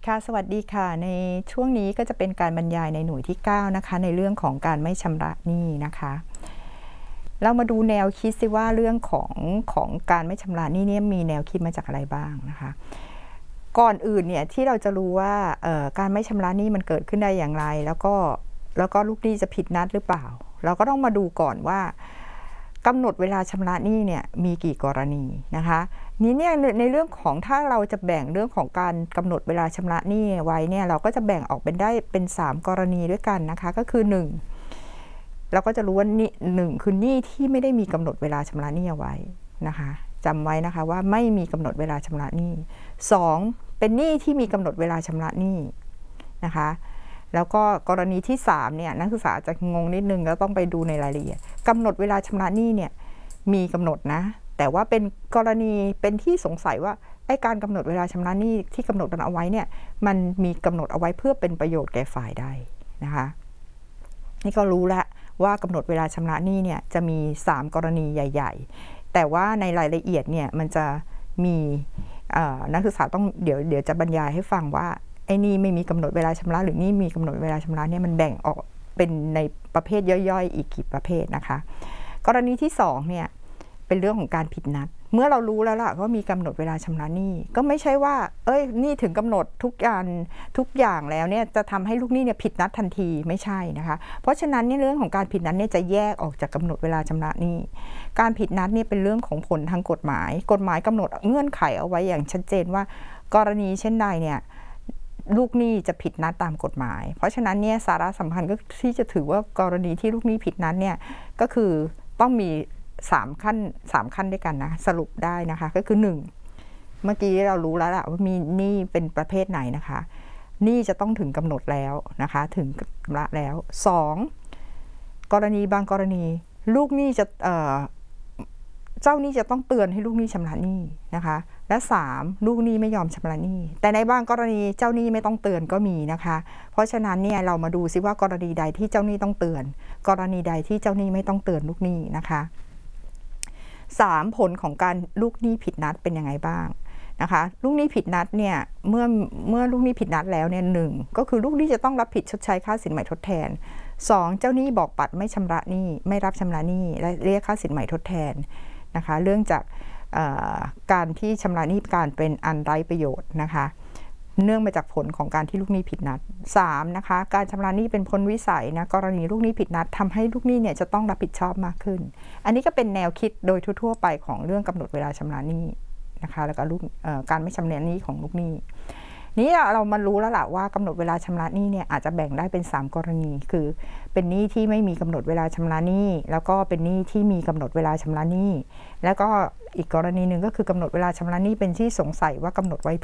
ค่ะสวัสดีค่ะในช่วงนี้ก็จะเป็นการบรรยายในหน่วยที่9นะคะในเรื่องของการไม่ชำระหนี้นะคะเรามาดูแนวคิดสิว่าเรื่องของการไม่ชำระหนี้เนี่ยมีแนวคิดมาจากอะไรบ้างนะคะก่อนอื่นเนี่ยที่เราจะรู้ว่าการไม่ชำระหนี้มันเกิดขึ้นได้อย่างไรแล้วก็ลูกหนี้จะผิดนัดหรือเปล่าเราก็ต้องมาดูก่อนว่ากำหนดเวลาชำระหนี้เนี่ยมีกี่กรณีนะคะนี้เนี่ยในเรื่องของถ้าเราจะแบ่งเรื่องของการกำหนดเวลาชำระหนี้ไว้เนี่ยเราก็จะแบ่งออกเป็น3กรณีด้วยกันนะคะก็คือ1เราก็จะรู้ว่า1คือหนี้ที่ไม่ได้มีกำหนดเวลาชำระหนี้เอาไว้นะคะจำไว้นะคะว่าไม่มีกำหนดเวลาชำระหนี้2เป็นหนี้ที่มีกำหนดเวลาชำระหนี้นะคะแล้วก็กรณีที่3เนี่ยนักศึกษาจะงงนิดนึงแล้วต้องไปดูในรายละเอียดกำหนดเวลาชำระหนี้เนี่ยมีกำหนดนะแต่ว่าเป็นกรณีเป็นที่สงสัยว่าไอ้การกำหนดเวลาชำระหนี้ที่กำหนดเอาไว้เนี่ยมันมีกำหนดเอาไว้เพื่อเป็นประโยชน์แก่ฝ่ายใดนะคะนี่ก็รู้แล้วว่ากำหนดเวลาชำระหนี้เนี่ยจะมี3กรณีใหญ่ๆแต่ว่าในรายละเอียดเนี่ยมันจะมีนักศึกษาต้องเดี๋ยวจะบรรยายให้ฟังว่าไอ้นี่ไม่มีกำหนดเวลาชำระหรือนี่มีกำหนดเวลาชำระเนี่ยมันแบ่งออกเป็นในประเภทย่อยๆอีกกี่ประเภทนะคะกรณีที่2เนี่ยเป็นเรื่องของการผิดนัดเมื่อเรารู้แล้วล่ะว่ามีกำหนดเวลาชำระหนี้ก็ไม่ใช่ว่านี่ถึงกำหนดทุกอย่างแล้วเนี่ยจะทำให้ลูกหนี้เนี่ยผิดนัดทันทีไม่ใช่นะคะเพราะฉะนั้นในเรื่องของการผิดนัดเนี่ยจะแยกออกจากกำหนดเวลาชำระหนี้การผิดนัดเนี่ยเป็นเรื่องของผลทางกฎหมายกำหนดเงื่อนไขเอาไว้อย่างชัดเจนว่ากรณีเช่นใดเนี่ยลูกหนี้จะผิดนัดตามกฎหมายเพราะฉะนั้นเนี่ยสาระสำคัญก็ที่จะถือว่ากรณีที่ลูกหนี้ผิดนัดเนี่ยก็คือต้องมี3ขั้นด้วยกันนะสรุปได้นะคะก็คือ1เมื่อกี้เรารู้แล้วล่ะว่ามีหนี้เป็นประเภทไหนนะคะหนี้จะต้องถึงกำหนดแล้วนะคะถึงชำระแล้ว2บางกรณีลูกหนี้จะเจ้าหนี้จะต้องเตือนให้ลูกหนี้ชำระหนี้นะคะและ3ลูกหนี้ไม่ยอมชำระหนี้แต่ในบางกรณีเจ้าหนี้ไม่ต้องเตือนก็มีนะคะเพราะฉะนั้นเนี่ยเรามาดูซิว่ากรณีใดที่เจ้าหนี้ต้องเตือนกรณีใดที่เจ้าหนี้ไม่ต้องเตือนลูกหนี้นะคะ3ผลของการลูกหนี้ผิดนัดเป็นยังไงบ้างนะคะลูกหนี้ผิดนัดเนี่ยเมื่อลูกหนี้ผิดนัดแล้วเนี่ย1ก็คือลูกหนี้จะต้องรับผิดชดใช้ค่าสินใหม่ทดแทน2เจ้าหนี้บอกปัดไม่ชำระหนี้ไม่รับชำระหนี้และเรียกค่าสินใหม่ทดแทนนะคะเรื่องจากการที่ชำระหนี้การเป็นอันไร้ประโยชน์นะคะเนื่องมาจากผลของการที่ลูกหนี้ผิดนัด3นะคะการชำระหนี้เป็นพ้นวิสัยนะกรณีลูกหนี้ผิดนัดทำให้ลูกหนี้เนี่ยจะต้องรับผิดชอบมากขึ้นอันนี้ก็เป็นแนวคิดโดยทั่วๆไปของเรื่องกำหนดเวลาชำระหนี้นะคะแล้วก็การไม่ชำระหนี้ของลูกหนี้นี้เรามารู้แล้วล่ะว่ากำหนดเวลาชำระหนี้เนี่ยอาจจะแบ่งได้เป็น3กรณีคือเป็นหนี้ที่ไม่มีกำหนดเวลาชำระหนี้แล้วก็เป็นหนี้ที่มีกำหนดเวลาชำระหนี้แล้วก็อีกกรณีหนึ่งก็คือกำหนดเวลาชำระหนี้เป็นที่สงสัยว่ากำหนดไว้